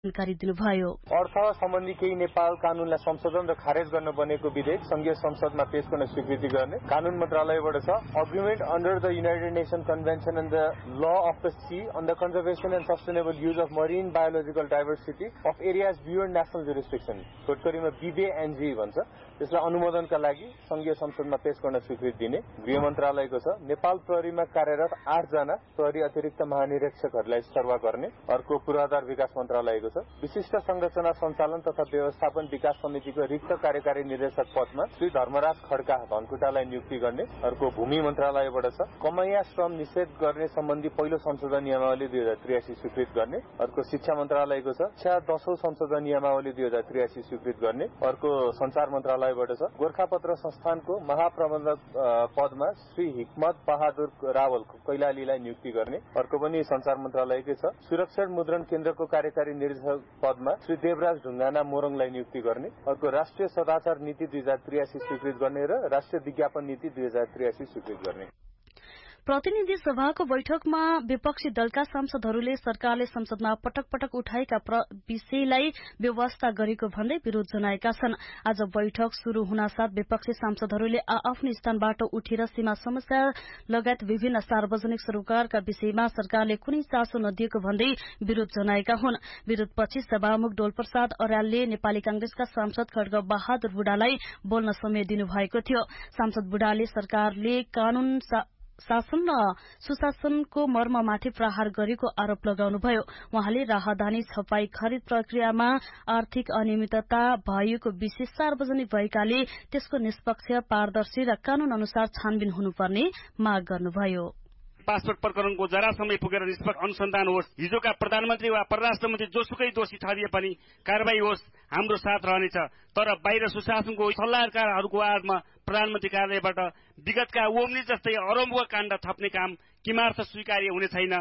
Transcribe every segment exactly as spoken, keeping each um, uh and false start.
जानकारी दिनुभयो। अर्थ सम्बन्धी केही नेपाल कानूनलाई संशोधन र खारेज गर्न बनेको विधेयक संघीय संसदमा पेश गर्न स्वीकृति गर्ने कानून मन्त्रालयबाट छ। Agreement under the United nation convention and the law of the C on the conservation and sustainable use of Marin biological diversity of areas beyond national जुरिस्डिक्सन, छोटकरीमा बीबीएनजी भन्छ, त्यसलाई अनुमोदनका लागि संघीय संसदमा पेश गर्न स्वीकृति दिने गृह मन्त्रालयको छ। नेपाल प्रहरीमा कार्यरत आठ जना प्रहरी अतिरिक्त महानिरीक्षकहरूलाई सर्वा गर्ने अर्को पूर्वाधार विकास मन्त्रालयको छ। विशिष्ट संरचना सञ्चालन तथा व्यवस्थापन विकास समितिको रिक्त कार्यकारी निर्देशक पदमा श्री धर्मराज खड्का धनकुटालाई नियुक्ति गर्ने अर्को भूमि मन्त्रालयबाट छ। कमैया श्रम निषेध गर्ने सम्बन्धी पहिलो संशोधन नियमावली दुई हजार त्रियासी स्वीकृत गर्ने अर्को शिक्षा मन्त्रालयको छ। शिक्षा दशौं संशोधन नियमावली दुई हजार त्रियासी स्वीकृत गर्ने अर्को संचार मन्त्रालयबाट छ। गोर्खापत्र संस्थानको महाप्रबन्धक पदमा श्री हिक्मत बहादुर रावल कैलालीलाई नियुक्ति गर्ने अर्को पनि संचार मन्त्रालयकै छ। सुरक्षण मुद्रण केन्द्रको कार्यकारी निर्देशक पदमा श्री देवराज ढुङ्गाना मोरङलाई नियुक्ति गर्ने अर्को राष्ट्रिय सदाचार नीति दुई हजार त्रियासी स्वीकृत गर्ने र राष्ट्रिय विज्ञापन नीति दुई हजार त्रियासी स्वीकृत गर्ने। प्रतिनिधि सभाको बैठकमा विपक्षी दलका सांसदहरूले सरकारले संसदमा पटक पटक उठाएका विषयलाई व्यवस्था गरेको भन्दै विरोध जनाएका छन्। आज बैठक शुरू हुनासाथ विपक्षी सांसदहरूले आआफ्नो स्थानबाट उठेर सीमा समस्या लगायत विभिन्न सार्वजनिक सरोकारका विषयमा सरकारले कुनै चासो नदिएको भन्दै विरोध जनाएका हुन्। विरोधपछि सभामुख डोलप्रसाद अर्यालले नेपाली कांग्रेसका सांसद खड्ग बहादुर बुढालाई बोल्न समय दिनुभएको थियो। सांसद बुढाले सरकारले कानून शासन र सुशासनको मर्ममाथि प्रहार गरेको आरोप लगाउनुभयो। उहाँले राहदानी छपाई खरिद प्रक्रियामा आर्थिक अनियमितता भएको विषय सार्वजनिक भएकाले त्यसको निष्पक्ष, पारदर्शी र कानून अनुसार छानबिन हुनुपर्ने माग गर्नुभयो। पासपोर्ट प्रकरणको जरा समय पुगेर निष्पक्ष अनुसन्धान होस्। हिजोका प्रधानमन्त्री वा परराष्ट्र मन्त्री जोसुकै दोषी ठहरिए पनि कारबाही होस्, हाम्रो साथ रहनेछ। तर बाहिर सुशासनको सल्लाहकारहरूको आडमा प्रधानमन्त्री कार्यालयबाट विगतका ओम्नी जस्तै अरम्भुवा काण्ड थप्ने काम किमार्थ स्वीकार्य हुने छैन।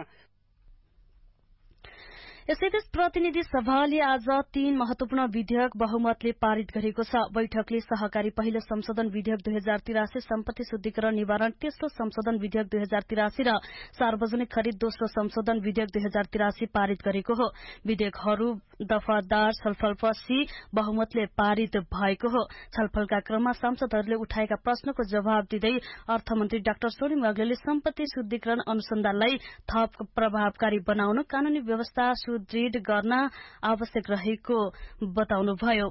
यसैबीच प्रतिनिधि सभाले आज तीन महत्वपूर्ण विधेयक बहुमतले पारित गरेको छ। बैठकले सहकारी पहिलो संशोधन विधेयक दुई हजार तिरासी, सम्पत्ति शुद्धिकरण निवारण तेस्रो संशोधन विधेयक दुई हजार तिरासी र सार्वजनिक खरिद दोस्रो संशोधन विधेयक दुई हजार तिरासी पारित गरेको हो। विधेयकहरू दफादार छलफलपछि बहुमतले पारित भएको हो। छलफलका क्रममा सांसदहरूले उठाएका प्रश्नको जवाब दिँदै अर्थमन्त्री डाक्टर सोनिम वाग्लेले सम्पत्ति शुद्धिकरण अनुसन्धानलाई थप प्रभावकारी बनाउन कानूनी व्यवस्था सुदृढ गर्न आवश्यक रहेको बताउनुभयो।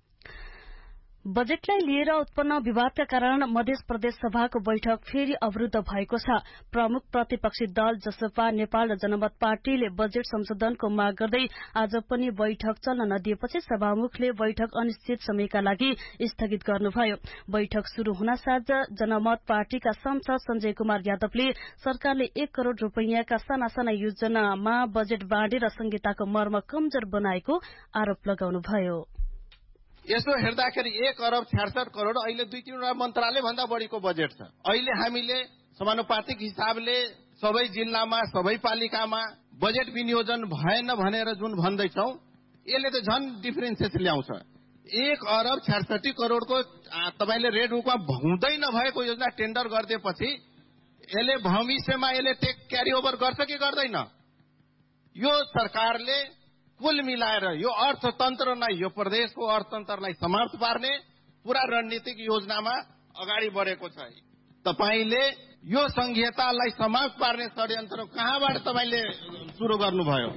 बजेटलाई लिएर उत्पन्न विवादका कारण मध्य प्रदेश सभाको बैठक फेरि अवरुद्ध भएको छ। प्रमुख प्रतिपक्षी दल जसपा नेपाल र जनमत पार्टीले बजेट संशोधनको माग गर्दै आज पनि बैठक चल्न नदिएपछि सभामुखले बैठक अनिश्चित समयका लागि स्थगित गर्नुभयो। बैठक शुरू हुनासाथ जनमत पार्टीका सांसद संजय कुमार यादवले सरकारले एक करोड़ रूपियाँका साना साना योजनामा बजेट बाँडेर संहिताको मर्म कमजोर बनाएको आरोप लगाउनुभयो। यसो हेर्दाखेरि एक अरब छ्यासठ करोड़ अहिले दुई तीनवटा मन्त्रालय भन्दा बढीको बजेट छ। अहिले हामीले समानुपातिक हिसाबले सबै जिल्लामा सबै पालिकामा बजेट विनियोजन भएन भनेर जुन भन्दैछौ यसले त झन् डिफरेन्सेस ल्याउँछ। एक अरब छ्यासठी करोड़को तपाईले रेड बुकमा हुँदै नभएको योजना टेन्डर गरिदिएपछि यसले भविष्यमा यसले टेक क्यारी ओभर गर्छ कि गर्दैन? यो सरकारले कुल मिलाएर यो अर्थतन्त्रलाई, यो प्रदेशको अर्थतन्त्रलाई समाप्त पार्ने पूरा रणनीतिक योजनामा अगाडि बढेको छ। तपाईले यो संहितालाई समाप्त पार्ने षड्यन्त्र कहाँबाट तपाईले सुरु गर्नुभयो?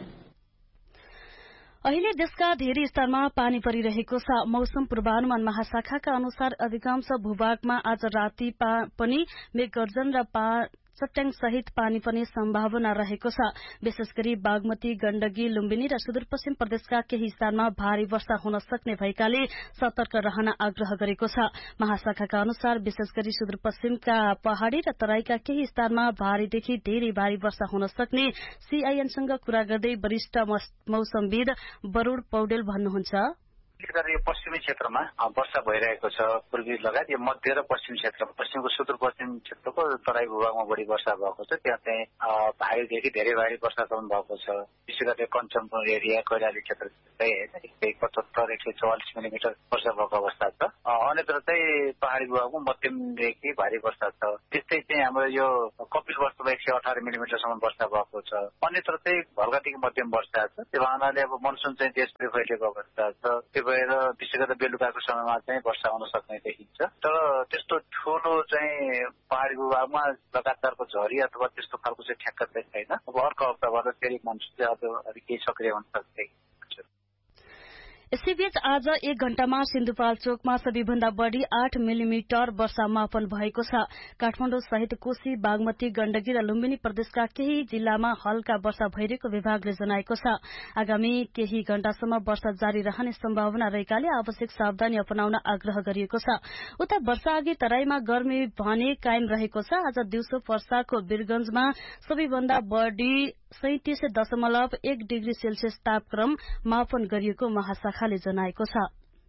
अहिले देशका धेरै स्थानमा पानी परिरहेको छ। मौसम पूर्वानुमान महाशाखाका अनुसार अधिकांश भूभागमा आज राति पनि मेघगर्जन र चट्याङ सहित पानी पर्ने सम्भावना रहेको छ। विशेष गरी बागमती, गण्डकी, लुम्बिनी र सुदूरपश्चिम प्रदेशका केही स्थानमा भारी वर्षा हुन सक्ने भएकाले सतर्क रहन आग्रह गरेको छ। महाशाखाका अनुसार विशेष गरी सुदूरपश्चिमका पहाड़ी र तराईका केही स्थानमा भारीदेखि धेरै भारी वर्षा हुन सक्ने सीआईएनसँग कुरा गर्दै वरिष्ठ मौसमविद वरूण पौडेल भन्नुहुन्छ। यो पश्चिमी क्षेत्रमा वर्षा भइरहेको छ। पूर्वी लगायत यो मध्य र पश्चिमी क्षेत्र, पश्चिमको सुदूरपश्चिम क्षेत्रको तराई भूभागमा बढी वर्षा भएको छ। त्यहाँ चाहिँ भारीदेखि धेरै भारी वर्षासम्म भएको छ। विशेष गरी कञ्चनपुर एरिया, कैलाली क्षेत्र चाहिँ एक सय पचहत्तर एक सय चौवालिस मिलिमिटर वर्षा भएको अवस्था छ। अन्यत्र चाहिँ पहाडी भूभागमा मध्यमदेखि भारी वर्षा छ। त्यस्तै चाहिँ हाम्रो यो कपिलवस्तुमा एक सय अठार मिलिमिटरसम्म वर्षा भएको छ। अन्यत्र चाहिँ हल्कादेखि मध्यम वर्षा छ। त्यो भावनाले अब मनसुन चाहिँ देशभरि फैलिएको अवस्था छ। त्यो भएर विशेष गरेर बेलुकाको समयमा चाहिँ वर्षा हुन सक्ने देखिन्छ। तर त्यस्तो ठुलो चाहिँ पहाडी भूभागमा लगातारको झरी अथवा त्यस्तो खालको चाहिँ ठ्याक्क चाहिँ छैन। अब अर्को हप्ताबाट फेरि मनसुन चाहिँ अझ केही सक्रिय हुन सक्छ। यसैबीच आज एक घण्टामा सिन्धुपाल्चोकमा सबैभन्दा बढ़ी आठ मिलिमिटर वर्षा मापन भएको छ। काठमाडौँ सहित कोशी, बागमती, गण्डकी र लुम्बिनी प्रदेशका केही जिल्लामा हल्का वर्षा भइरहेको विभागले जनाएको छ। आगामी केही घण्टासम्म वर्षा जारी रहने सम्भावना रहेकाले आवश्यक सावधानी अपनाउन आग्रह गरिएको छ। उता वर्षा अघि तराईमा गर्मी भने कायम रहेको छ। आज दिउँसो पर्साको वीरगंजमा सबैभन्दा बढ़ी सैतिस दशमलव एक डिग्री सेल्सियस तापक्रम मापन गरिएको महाशाखाले जनाएको छ।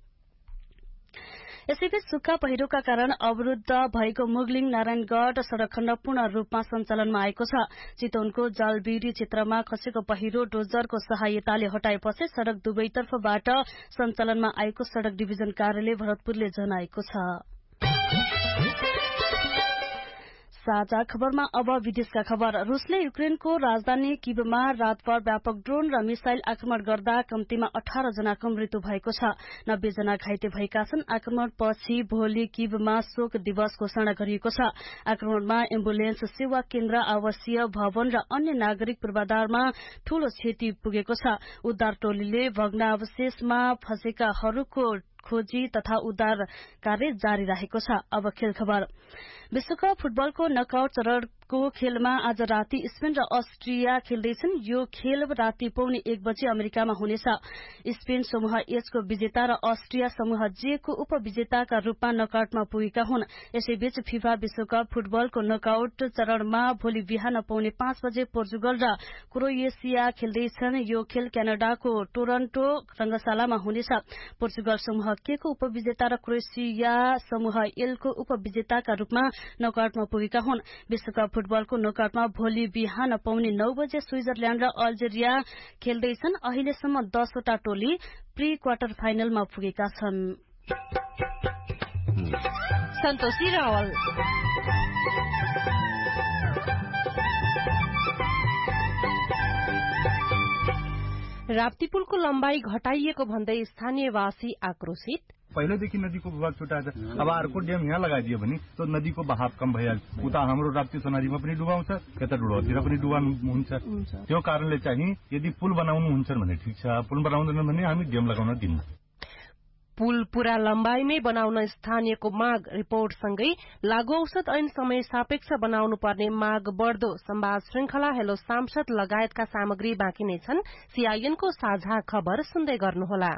यसैबीच सुक्खा पहिरोका कारण अवरूद्ध भएको मुगलिङ नारायणगढ़ सड़क खण्ड पूर्ण रूपमा सञ्चालनमा आएको छ। चितवनको जालबिरी क्षेत्रमा खसेको पहिरो डोजरको सहायताले हटाएपछि सड़क दुवैतर्फबाट सञ्चालनमा आएको सड़क डिभिजन कार्यालय भरतपुरले जनाएको छ। साझा खबरमा अब विदेशका खबर। रूसले युक्रेनको राजधानी किभमा रातभर व्यापक ड्रोन र मिसाइल आक्रमण गर्दा कम्तीमा अठार जनाको मृत्यु भएको छ। नब्बे जना घाइते भएका छन्। आक्रमणपछि भोलि किभमा शोक दिवस घोषणा गरिएको छ। आक्रमणमा एम्बुलेन्स सेवा केन्द्र, आवासीय भवन र अन्य नागरिक पूर्वाधारमा ठूलो क्षति पुगेको छ। उद्धार टोलीले भग्नावशेषमा फँसेकाहरूको खोजी तथा उद्धार कार्य जारी राखेको छ। अब खेल खबर। विश्वकप फुटबलको नकआउट चरणको खेलमा आज राति स्पेन र अस्ट्रिया खेल्दैछन्। यो खेल राति पौने एक बजे अमेरिकामा हुनेछ। स्पेन समूह एच को विजेता र अस्ट्रिया समूह जे को उपविजेताका रूपमा नकआउटमा पुगेका हुन्। यसैबीच फिफा विश्वकप फुटबलको नकआउट चरणमा भोलि बिहान पौने पाँच बजे पोर्चुगल र क्रोएसिया खेल्दैछन्। यो खेल क्यानाडाको टोरन्टो रंगशालामा हुनेछ। पोर्चुगल समूह के को उपविजेता र क्रोएसिया समूह एल को उपविजेताका रूपमा नकआउटमा पुगेका हुन्। विश्वकप फुटबलको नकआउटमा भोलि बिहान पौने नौ बजे स्विजरल्याण्ड र अल्जेरिया खेल्दैछन्। अहिलेसम्म दसवटा टोली प्री क्वार्टर फाइनलमा पुगेका छन्। सन्तोषी रावल। राप्तीपुलको लम्बाई घटाइएको भन्दै स्थानीयवासी आक्रोशित। पहिलेदेखि नदीको भूभाग छुट्याएर अब अर्को ड्याम यहाँ लगाइदियो भने त्यो नदीको बहाव कम भइहाल्छ। उता हाम्रो राप्ती सोनारीमा पनि डुबाउँछ, यता डुडोतिर पनि डुबाउनु हुन्छ। त्यो कारणले चाहिँ यदि पुल बनाउनुहुन्छ भने ठिक छ, पुल बनाउँदैन भने हामी ड्याम लगाउन दिन्नौं। पुल पूरा लम्बाईमै बनाउन स्थानीयको माग रिपोर्टसँगै लागू औषध ऐन समय सापेक्ष बनाउनु पर्ने माग बढ्दो संवाद श्रृंखला हेलो सांसद लगायतका सामग्री बाँकी नै छन्। सीआईएनको साझा खबर सुन्दै गर्नुहोला।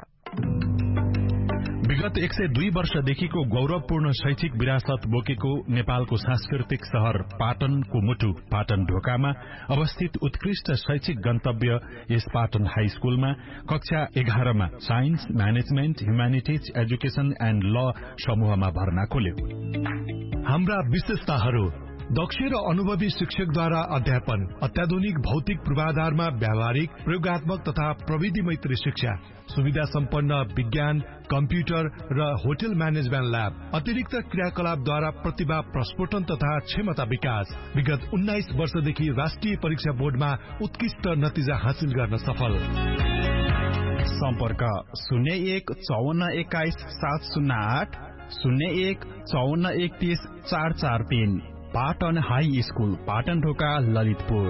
विगत एक सय दुई वर्षदेखिको गौरवपूर्ण शैक्षिक विरासत बोकेको नेपालको सांस्कृतिक शहर पाटनको मुटु पाटन ढोकामा अवस्थित उत्कृष्ट शैक्षिक गन्तव्य यस पाटन हाई स्कूलमा कक्षा एघारमा science, management, humanities, education and ल समूहमा भर्ना खोल्यो। हाम्रा विशेषताहरू: दक्ष र अनुभवी शिक्षकद्वारा अध्यापन, अत्याधुनिक भौतिक पूर्वाधारमा व्यावहारिक, प्रयोगात्मक तथा प्रविधि मैत्री शिक्षा, सुविधा सम्पन्न विज्ञान, कम्प्युटर र होटल म्यानेजमेन्ट ल्याब, अतिरिक्त क्रियाकलापद्वारा प्रतिभा प्रस्फोटन तथा क्षमता विकास। विगत उन्नाइस वर्षदेखि राष्ट्रिय परीक्षा बोर्डमा उत्कृष्ट नतिजा हासिल गर्न सफल। सम्पर्क शून्य एक चौवन्न एक्काइस सात शून्य आठ, शून्य एक चौवन्न एकतीस चार चार तीन। पाटन हाई स्कूल, पाटन ढोका, ललितपुर।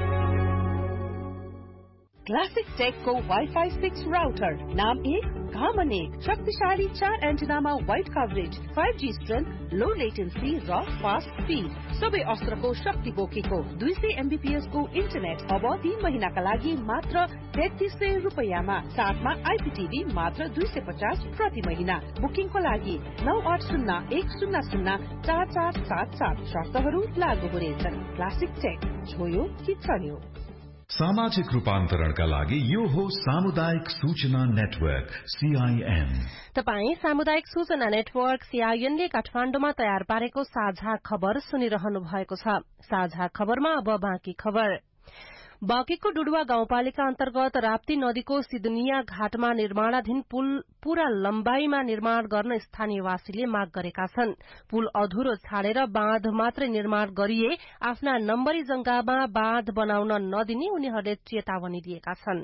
क्लासिक टेक को वाईफाई सिक्स राउटर, नाम एक काम अनेक, शक्तिशाली चार एन्टेनामा wide coverage, five G strength, लो लेटेन्सी र फास्ट स्पीड, सबै अस्त्रको शक्ति बोकेको दुई सय एमबीपीएस को इन्टरनेट अब तीन महिनाका लागि मात्र तेत्तीस सय रुपियाँमा, साथमा आइपीटीभी मात्र दुई सय पचास प्रति महिना। बुकिङको लागि नौ आठ शून्य एक शून्य शून्य चार चार सात सात। शर्तहरू लागू हुनेछन्। क्लासिक टेक, छोयो कि चल्यो। सामाजिक रूपान्तरणका लागि यो हो सामुदायिक सूचना नेटवर्क सीआईएन। तपाई सामुदायिक सूचना नेटवर्क सीआईएनले काठमाण्डुमा तयार पारेको साझा खबर सुनिरहनु भएको छ। साझा खबरमा अब बाँकी खबर। बाँकीको डुडुवा गाउँपालिका अन्तर्गत राप्ती नदीको सिदुनिया घाटमा निर्माणाधीन पुल पूरा लम्बाईमा निर्माण गर्न स्थानीयवासीले माग गरेका छन्। पुल अधुरो छाडेर बाँध मात्रै निर्माण गरिए आफ्ना नम्बरी जंगामा बाँध बनाउन नदिने उनीहरूले चेतावनी दिएका छन्।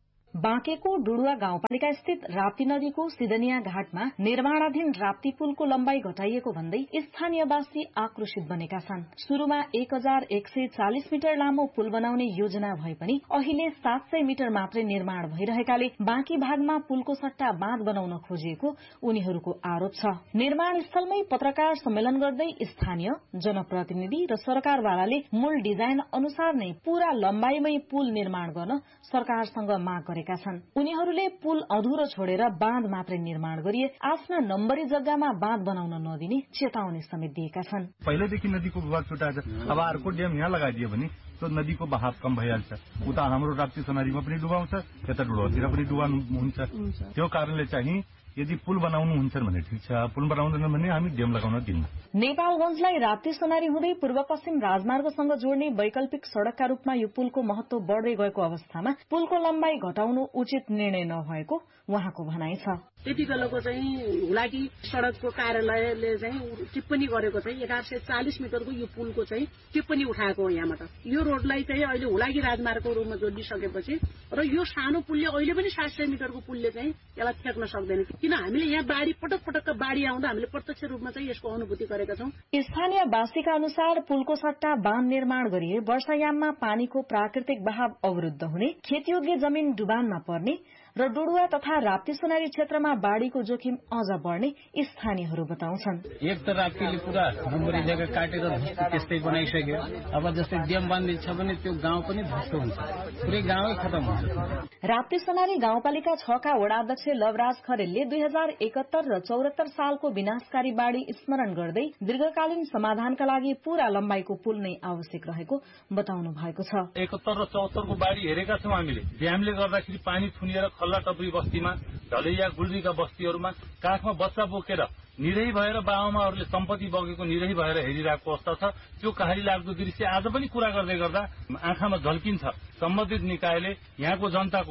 बाँकेको डुडुवा गाउँपालिका स्थित राप्ती नदीको सिदनिया घाटमा निर्माणाधीन राप्ती पुलको लम्बाई घटाइएको भन्दै स्थानीयवासी आक्रोशित बनेका छन्। शुरूमा एक हजार एक सय चालिस मिटर लामो पुल बनाउने योजना भए पनि अहिले सात सय मिटर मात्रै निर्माण भइरहेकाले बाँकी भागमा पुलको सट्टा बाँध बनाउन खोजिएको उनीहरूको आरोप छ। निर्माण स्थलमै पत्रकार सम्मेलन गर्दै स्थानीय जनप्रतिनिधि र सरकारवालाले मूल डिजाइन अनुसार नै पूरा लम्बाईमै पुल निर्माण गर्न सरकारसँग माग गरेका छन्। उनीहरूले पुल अधुरो छोडेर बाँध मात्रै निर्माण गरिए आफ्ना नम्बरी जग्गामा बाँध बनाउन नदिने चेतावनी समेत दिएका छन्। पहिलेदेखि नदीको विभाग छुटाएर अब अर्को ड्याम यहाँ लगाइदियो भने त्यो नदीको बहाव कम भइहाल्छ। उता हाम्रो राप्ती सोनारीमा पनि डुबाउँछ, यता डुडोतिर पनि डुबाउनु हुन्छ। त्यो कारणले चाहिँ यदि पुल बनाउनुहुन्छ भने ठिक छ, पुल बनाउँदैन भने हामी ड्याम लगाउन दिन्नौं। नेपालगंजलाई राप्ती सोनारी हुँदै पूर्व पश्चिम राजमार्गसँग जोड्ने वैकल्पिक सड़कका रूपमा यो पुलको महत्व बढ्दै गएको अवस्थामा पुलको लम्बाई घटाउनु उचित निर्णय नभएको उहाँको भनाइ छ। त्यति बेलाको चाहिँ हुलाकी सड़कको कार्यालयले चाहिँ टिप्पणी गरेको चाहिँ एघार सय चालिस मिटरको यो पुलको चाहिँ टिप्पणी उठाएको हो। यहाँबाट यो रोडलाई चाहिँ अहिले हुलाकी राजमार्गको रूपमा जोडिसकेपछि र यो सानो पुलले अहिले पनि सात सय मिटरको पुलले चाहिँ यसलाई ठेक्न सक्दैन, किन हामीले यहाँ बाढ़ी पटक पटकका बाढ़ी आउँदा हामीले प्रत्यक्ष रूपमा चाहिँ यसको अनुभूति गरेका छौं। स्थानीयवासीका अनुसार पुलको सट्टा बाँध निर्माण गरिए वर्षायाममा पानीको प्राकृतिक बहाव अवरुद्ध हुने, खेतयोग्य जमीन डुबानमा पर्ने र डुडुवा तथा राप्ती सोनारी क्षेत्रमा बाढ़ीको जोखिम अझ बढ़ने स्थानीयहरू बताउँछन्। एक त राप्तीले पूरा नम्बरी जग्गा काटेर त्यस्तै बनाइसक्यो। अब जस्तै ड्याम बाँधिन्छ भने त्यो गाउँ पनि ध्वस्त हुन्छ, पुरै गाउँै खतम हुन्छ। राप्ती सोनारी गाउँपालिका छ का वडाध्यक्ष लवराज खरेलले दुई हजार एकहत्तर र चौरात्तर सालको विनाशकारी बाढ़ी स्मरण गर्दै दीर्घकालीन समाधानका लागि पूरा लम्बाईको पुल नै आवश्यक रहेको बताउनु भएको छ। एकहत्तर र चौहत्तरको बाढ़ी हेरेका छौं हामीले। ड्यामले गर्दाखेरि पानी थुनिएर खल्ला टप्री बस्तीमा, ढलैया गुल्मीका बस्तीहरूमा काखमा बच्चा बोकेर निरही भएर बाबामाहरूले सम्पत्ति बगेको निरही भएर हेरिरहेको अवस्था छ। त्यो कहाली लाग्दो दृश्य आज पनि कुरा गर्दै गर्दा आँखामा झल्किन्छ। सम्बन्धित निकायले यहाँको जनताको